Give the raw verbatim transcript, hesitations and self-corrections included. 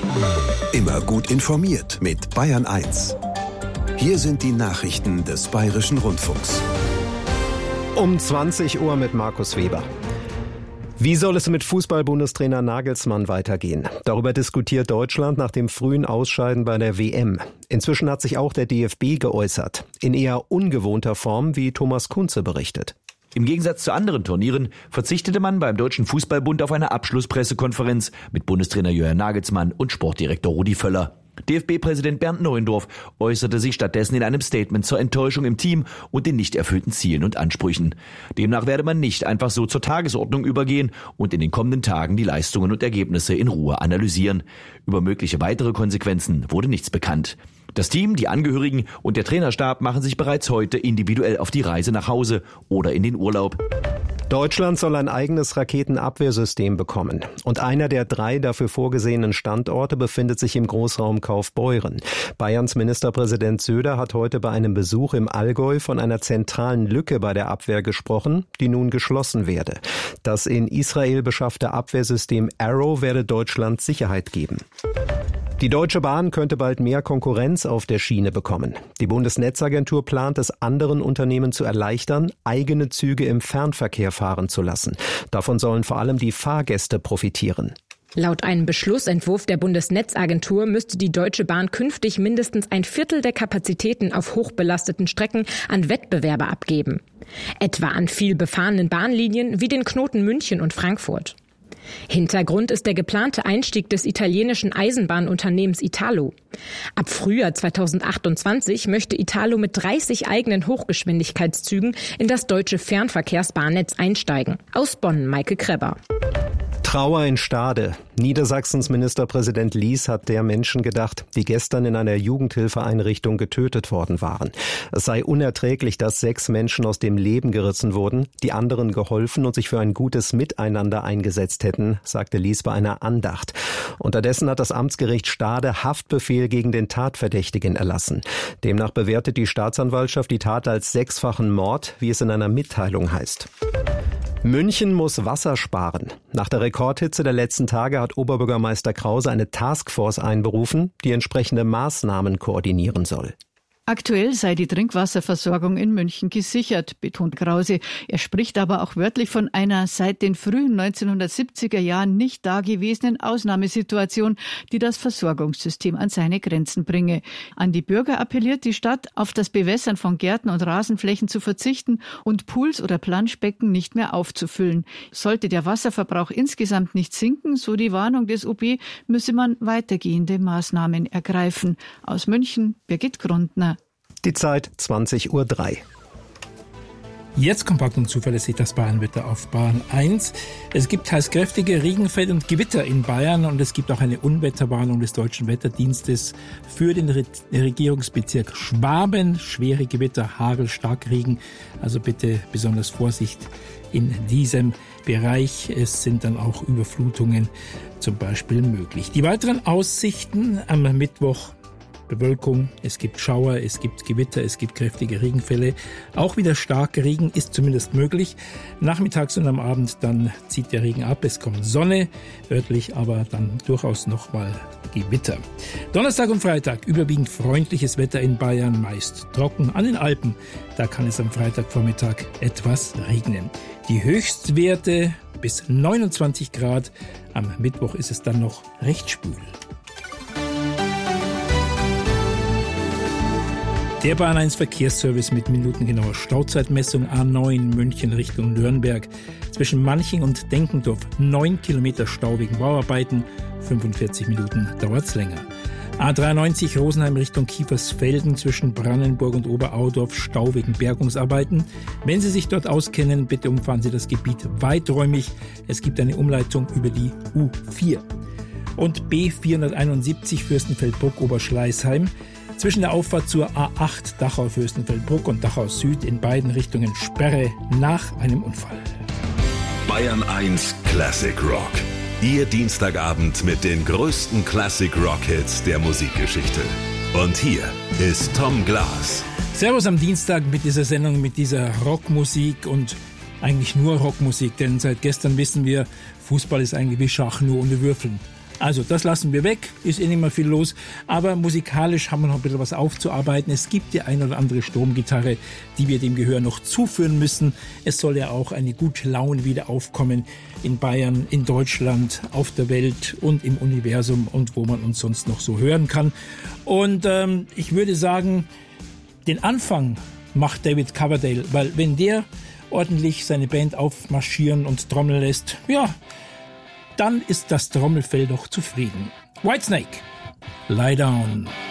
Immer gut informiert mit Bayern eins. Hier sind die Nachrichten des Bayerischen Rundfunks. Um zwanzig Uhr mit Markus Weber. Wie soll es mit Fußball-Bundestrainer Nagelsmann weitergehen? Darüber diskutiert Deutschland nach dem frühen Ausscheiden bei der W M. Inzwischen hat sich auch der D F B geäußert. In eher ungewohnter Form, wie Thomas Kunze berichtet. Im Gegensatz zu anderen Turnieren verzichtete man beim Deutschen Fußballbund auf eine Abschlusspressekonferenz mit Bundestrainer Julian Nagelsmann und Sportdirektor Rudi Völler. D F B-Präsident Bernd Neuendorf äußerte sich stattdessen in einem Statement zur Enttäuschung im Team und den nicht erfüllten Zielen und Ansprüchen. Demnach werde man nicht einfach so zur Tagesordnung übergehen und in den kommenden Tagen die Leistungen und Ergebnisse in Ruhe analysieren. Über mögliche weitere Konsequenzen wurde nichts bekannt. Das Team, die Angehörigen und der Trainerstab machen sich bereits heute individuell auf die Reise nach Hause oder in den Urlaub. Deutschland soll ein eigenes Raketenabwehrsystem bekommen. Und einer der drei dafür vorgesehenen Standorte befindet sich im Großraum Kaufbeuren. Bayerns Ministerpräsident Söder hat heute bei einem Besuch im Allgäu von einer zentralen Lücke bei der Abwehr gesprochen, die nun geschlossen werde. Das in Israel beschaffte Abwehrsystem Arrow werde Deutschland Sicherheit geben. Die Deutsche Bahn könnte bald mehr Konkurrenz auf der Schiene bekommen. Die Bundesnetzagentur plant es anderen Unternehmen zu erleichtern, eigene Züge im Fernverkehr fahren zu lassen. Davon sollen vor allem die Fahrgäste profitieren. Laut einem Beschlussentwurf der Bundesnetzagentur müsste die Deutsche Bahn künftig mindestens ein Viertel der Kapazitäten auf hochbelasteten Strecken an Wettbewerber abgeben. Etwa an viel befahrenen Bahnlinien wie den Knoten München und Frankfurt. Hintergrund ist der geplante Einstieg des italienischen Eisenbahnunternehmens Italo. Ab Frühjahr zweitausendachtundzwanzig möchte Italo mit dreißig eigenen Hochgeschwindigkeitszügen in das deutsche Fernverkehrsbahnnetz einsteigen. Aus Bonn, Maike Kreber. Trauer in Stade. Niedersachsens Ministerpräsident Lies hat der Menschen gedacht, die gestern in einer Jugendhilfeeinrichtung getötet worden waren. Es sei unerträglich, dass sechs Menschen aus dem Leben gerissen wurden, die anderen geholfen und sich für ein gutes Miteinander eingesetzt hätten, sagte Lies bei einer Andacht. Unterdessen hat das Amtsgericht Stade Haftbefehl gegen den Tatverdächtigen erlassen. Demnach bewertet die Staatsanwaltschaft die Tat als sechsfachen Mord, wie es in einer Mitteilung heißt. München muss Wasser sparen. Nach der Rekordhitze der letzten Tage hat Oberbürgermeister Krause eine Taskforce einberufen, die entsprechende Maßnahmen koordinieren soll. Aktuell sei die Trinkwasserversorgung in München gesichert, betont Krause. Er spricht aber auch wörtlich von einer seit den frühen neunzehnhundertsiebziger Jahren nicht dagewesenen Ausnahmesituation, die das Versorgungssystem an seine Grenzen bringe. An die Bürger appelliert die Stadt, auf das Bewässern von Gärten und Rasenflächen zu verzichten und Pools oder Planschbecken nicht mehr aufzufüllen. Sollte der Wasserverbrauch insgesamt nicht sinken, so die Warnung des O B, müsse man weitergehende Maßnahmen ergreifen. Aus München, Birgit Grundner. Die Zeit zwanzig Uhr drei. Jetzt kompakt und zuverlässig das Bayernwetter auf Bayern eins. Es gibt teils kräftige Regenfälle und Gewitter in Bayern und es gibt auch eine Unwetterwarnung des Deutschen Wetterdienstes für den Re- Regierungsbezirk Schwaben. Schwere Gewitter, Hagel, Starkregen. Also bitte besonders Vorsicht in diesem Bereich. Es sind dann auch Überflutungen zum Beispiel möglich. Die weiteren Aussichten am Mittwoch: Bewölkung, es gibt Schauer, es gibt Gewitter, es gibt kräftige Regenfälle. Auch wieder starker Regen ist zumindest möglich. Nachmittags und am Abend dann zieht der Regen ab. Es kommt Sonne, örtlich aber dann durchaus nochmal Gewitter. Donnerstag und Freitag überwiegend freundliches Wetter in Bayern, meist trocken. An den Alpen, da kann es am Freitagvormittag etwas regnen. Die Höchstwerte bis neunundzwanzig Grad. Am Mittwoch ist es dann noch recht schwül. Der Bayern eins Verkehrsservice mit minutengenauer Stauzeitmessung A neun München Richtung Nürnberg. Zwischen Manching und Denkendorf neun Kilometer Stau wegen Bauarbeiten, fünfundvierzig Minuten dauert's länger. A dreiundneunzig Rosenheim Richtung Kiefersfelden zwischen Brannenburg und Oberaudorf Stau wegen Bergungsarbeiten. Wenn Sie sich dort auskennen, bitte umfahren Sie das Gebiet weiträumig. Es gibt eine Umleitung über die U vier. Und B vierhunderteinundsiebzig Fürstenfeldbruck Oberschleißheim. Zwischen der Auffahrt zur A acht Dachau-Fürstenfeldbruck und Dachau Süd in beiden Richtungen Sperre nach einem Unfall. Bayern eins Classic Rock. Ihr Dienstagabend mit den größten Classic Rock Hits der Musikgeschichte. Und hier ist Tom Glas. Servus am Dienstag mit dieser Sendung, mit dieser Rockmusik und eigentlich nur Rockmusik, denn seit gestern wissen wir, Fußball ist eigentlich wie Schach, nur ohne Würfeln. Also das lassen wir weg, ist eh nicht mehr viel los, aber musikalisch haben wir noch ein bisschen was aufzuarbeiten. Es gibt die ein oder andere Stromgitarre, die wir dem Gehör noch zuführen müssen. Es soll ja auch eine gute Laune wieder aufkommen in Bayern, in Deutschland, auf der Welt und im Universum und wo man uns sonst noch so hören kann. Und ähm, ich würde sagen, den Anfang macht David Coverdale, weil wenn der ordentlich seine Band aufmarschieren und trommeln lässt, ja, dann ist das Trommelfell doch zufrieden. Whitesnake, Lie Down.